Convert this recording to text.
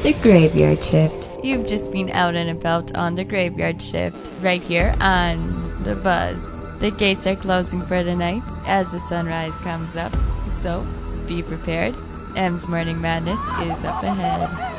The Graveyard Shift. You've just been out and about on the Graveyard Shift, right here on The Buzz. The gates are closing for the night as the sunrise comes up, so be prepared. M's Morning Madness is up ahead.